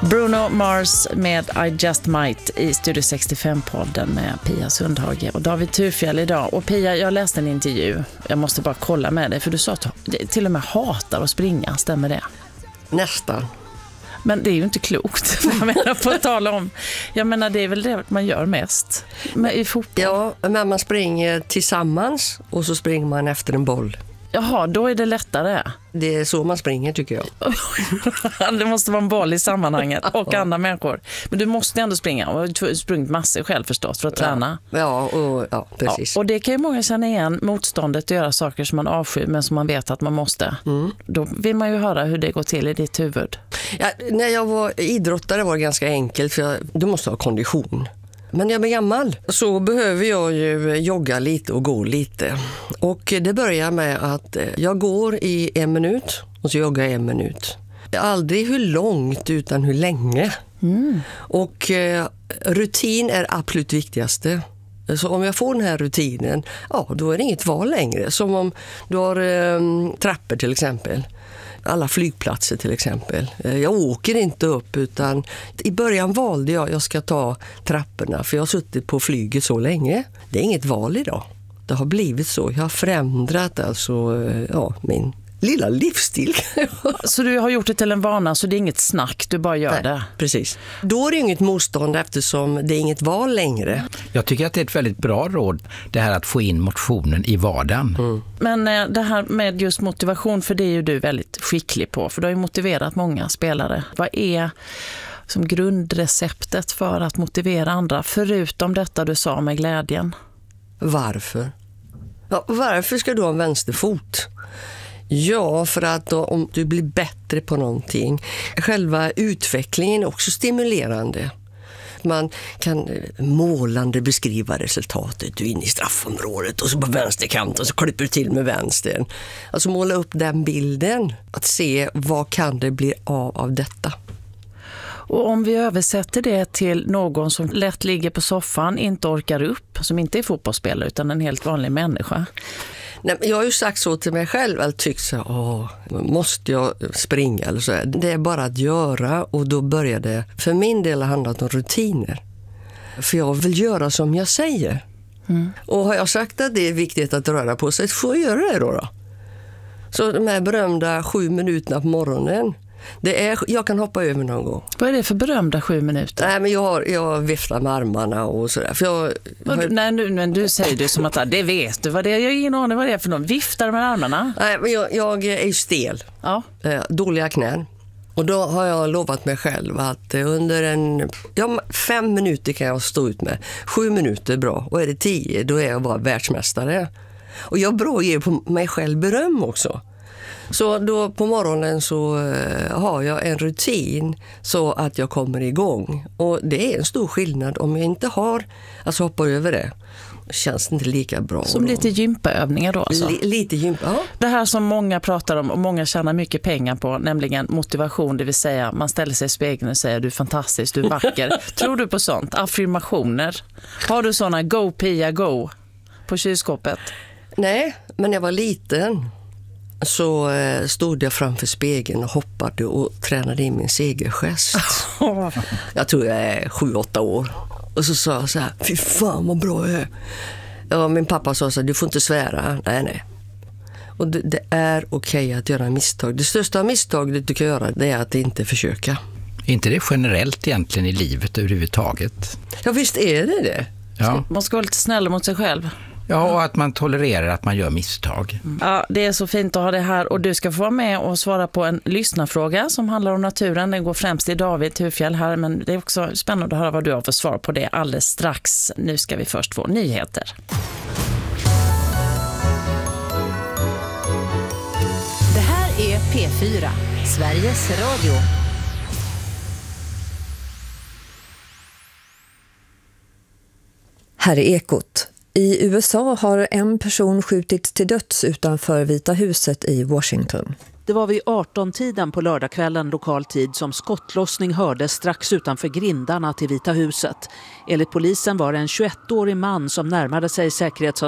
Bruno Mars med I Just Might i Studio 65-podden med Pia Sundhage och David Thurfjell idag. Och Pia, jag läste en intervju. Jag måste bara kolla med dig, för du sa att du till och med hatar att springa. Stämmer det? Nästan. Men det är ju inte klokt. Jag menar, på tal om, jag menar, det är väl det man gör mest i fotboll. Ja, men man springer tillsammans och så springer man efter en boll. Jaha, då är det lättare. Det är så man springer, tycker jag. Det måste vara en boll i sammanhanget och andra människor. Men du måste ändå springa, och du har sprungit massor själv förstås för att träna. Ja, precis. Ja, och det kan ju många känna igen, motståndet att göra saker som man avskyr men som man vet att man måste. Då vill man ju höra hur det går till i ditt huvud. Ja, när jag var idrottare var det ganska enkelt, för du måste ha kondition. Men när jag blir gammal så behöver jag ju jogga lite och gå lite. Och det börjar med att jag går i 1 minut och så joggar jag 1 minut. Aldrig hur långt utan hur länge. Och rutin är absolut viktigaste. Så om jag får den här rutinen, ja, då är det inget val längre. Som om du har trappor till exempel. Alla flygplatser till exempel. Jag åker inte upp, utan i början valde jag ska ta trapporna, för jag har suttit på flyget så länge. Det är inget val idag. Det har blivit så. Jag har förändrat min lilla livsstil. Så du har gjort det till en vana, så det är inget snack, du bara gör det. Precis. Då är det inget motstånd, eftersom det är inget val längre. Jag tycker att det är ett väldigt bra råd, det här att få in motionen i vardagen. Men det här med just motivation, för det är ju du väldigt skicklig på, för du har ju motiverat många spelare. Vad är som grundreceptet för att motivera andra, förutom detta du sa med glädjen? Varför? Ja, varför ska du ha en vänsterfot? Ja, för att om du blir bättre på någonting, själva utvecklingen är också stimulerande. Man kan målande beskriva resultatet. Du är inne i straffområdet och så på vänsterkant och så klipper du till med vänstern. Alltså måla upp den bilden. Att se vad kan det bli av detta. Och om vi översätter det till någon som lätt ligger på soffan, inte orkar upp, som inte är fotbollsspelare utan en helt vanlig människa. Nej, jag har ju sagt så till mig själv, eller tyckt så, måste jag springa eller så. Det är bara att göra, och då börjar det för min del handlat om rutiner. För jag vill göra som jag säger. Och har jag sagt att det är viktigt att röra på sig, så får jag göra det då. Så de här berömda 7 minuterna på morgonen, jag kan hoppa över någon gång. Vad är det för berömda 7 minuter? Nej, men jag viftar med armarna och sådär. Men du säger det som att det vet du. Jag har ingen aning vad det är för någon. Viftar med armarna? Nej, men jag är ju stel. Ja. Dåliga knän. Och då har jag lovat mig själv att under 5 minuter kan jag stå ut med. 7 minuter är bra. Och är det 10, då är jag bara världsmästare. Och jag ger på mig själv beröm också. Så då på morgonen så har jag en rutin så att jag kommer igång. Och det är en stor skillnad om jag inte hoppar över det. Känns det inte lika bra. Som lite gympaövningar då alltså? Lite gympa, ja. Det här som många pratar om och många tjänar mycket pengar på, nämligen motivation, det vill säga man ställer sig i spegeln och säger du är fantastisk, du är vacker. Tror du på sånt? Affirmationer? Har du såna go Pia go på kylskåpet? Nej, men när jag var liten så stod jag framför spegeln och hoppade och tränade in min segergest. Jag tror jag är 7-8 år. Och så sa jag så här, fy fan vad bra jag är. Ja, min pappa sa så här, du får inte svära. Nej. Och det är okej att göra misstag. Det största misstaget du kan göra, det är att inte försöka. Är inte det generellt egentligen i livet överhuvudtaget? Ja, visst är det. Ja. Man ska vara lite snäll mot sig själv. Ja, och att man tolererar att man gör misstag. Ja, det är så fint att ha det här. Och du ska få vara med och svara på en lyssnarfråga som handlar om naturen. Den går främst till David Thurfjell här, men det är också spännande att höra vad du har för svar på det alldeles strax. Nu ska vi först få nyheter. Det här är P4, Sveriges Radio. Här är Ekot. I USA har en person skjutits till döds utanför Vita huset i Washington. Det var vid 18-tiden på lördagskvällen lokal tid som skottlossning hördes strax utanför grindarna till Vita huset. Enligt polisen var det en 21-årig man som närmade sig säkerhetsavdelningen